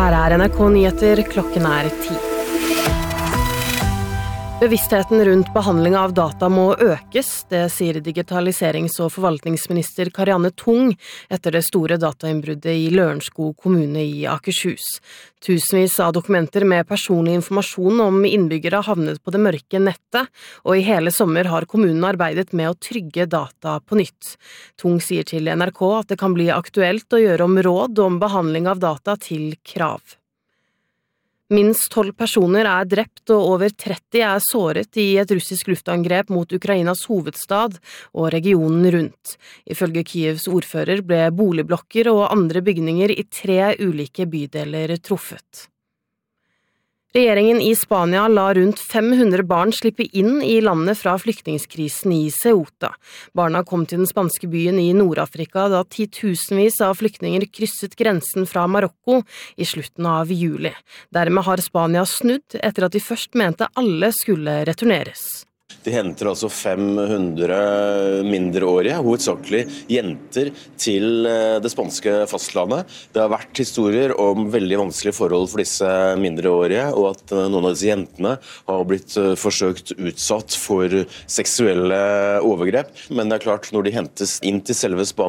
Her NRK Nyheter, klokken 10. Bevisstheten rundt behandling av data må økes, det sier digitaliserings- og forvaltningsminister Karianne Tung etter det store datainnbruddet i Lørenskog kommune i Akershus. Tusenvis av dokumenter med personlig informasjon om innbyggere havnet på det mørke nettet, og i hele sommer har kommunen arbeidet med å trygge data på nytt. Tung sier til NRK at det kan bli aktuelt å gjøre om råd om behandling av data til krav. Minst 12 personer er drept og over 30 er såret i et russisk luftangrep mot Ukrainas hovedstad og regionen rundt. Ifølge Kyivs ordfører ble boligblokker og andre bygninger i 3 ulike bydeler truffet. Regjeringen i Spania la rundt 500 barn slippe inn i landet fra flyktningskrisen i Ceuta. Barna kom til den spanske byen i Nord-Afrika da titusenvis av flyktninger krysset grensen fra Marokko i slutten av juli. Dermed har Spania snudd etter at de først mente alle skulle returneres. De henter altså 500 mindreårige, hovedsakelig jenter, til det spanske fastlandet. Det har vært historier om veldig vanskelige forhold for disse mindreårige, og at noen av disse jentene har blitt forsøkt utsatt for seksuelle overgrep. Men det er klart, når de hentes inn til selve Spania,